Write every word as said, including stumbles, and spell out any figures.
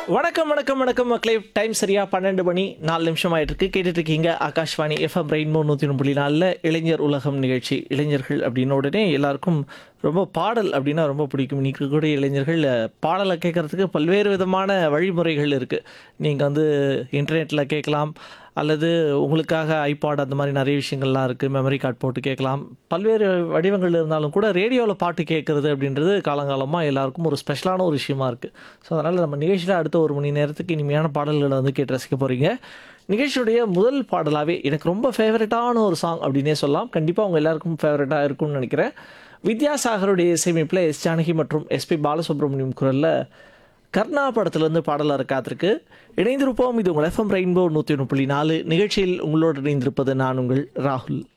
வணக்கம் வணக்கம் வணக்கம் மக்களே. டைம் சரியா பன்னெண்டு மணி நாலு நிமிஷம் ஆயிட்டு இருக்கு. கேட்டுட்டு இருக்கீங்க ஆகாஷ்வாணி எஃப்எம் ரெயின்போ நூற்றி ஒன்று புள்ளி நாலில் இளைஞர் உலகம் நிகழ்ச்சி. இளைஞர்கள் அப்படின்ன உடனே எல்லாருக்கும் ரொம்ப பாடல் அப்படின்னா ரொம்ப பிடிக்கும். இன்னைக்கு கூட இளைஞர்கள் அஹ், பாடலை கேட்கறதுக்கு பல்வேறு விதமான வழிமுறைகள் இருக்குது. நீங்கள் வந்து இன்டர்நெட்டில் கேட்கலாம், அல்லது உங்களுக்காக ஐபாட் அந்த மாதிரி நிறைய விஷயங்கள்லாம் இருக்குது. மெமரி கார்டு போட்டு கேட்கலாம். பல்வேறு வடிவங்கள் இருந்தாலும் கூட ரேடியோவில் பாட்டு கேட்குறது அப்படின்றது காலங்காலமாக எல்லாருக்கும் ஒரு ஸ்பெஷலான ஒரு விஷயமா இருக்குது. ஸோ அதனால் நம்ம நிகழ்ச்சியில் அடுத்த ஒரு மணி நேரத்துக்கு இனிமையான பாடல்களை வந்து கேட்டு ரசிக்க போகிறீங்க. நிகழ்ச்சியுடைய முதல் பாடலாகவே எனக்கு ரொம்ப ஃபேவரட்டான ஒரு சாங் அப்படின்னே சொல்லலாம். கண்டிப்பாக அவங்க எல்லாருக்கும் ஃபேவரட்டாக இருக்கும்னு நினைக்கிறேன். வித்யாசாகருடைய இசையமைப்பில் எஸ் ஜானகி மற்றும் எஸ்பி பாலசுப்ரமணியம் குரலில் கர்ணா படத்துலேருந்து பாடலாக காத்திருக்கு. இணைந்திருப்போம். இது உங்கள் எஃப்எம் ரெயின்போ நூற்றி ஒன்று புள்ளி நாலு நிகழ்ச்சியில் உங்களோடு இணைந்திருப்பது நான் உங்கள் ராகுல்.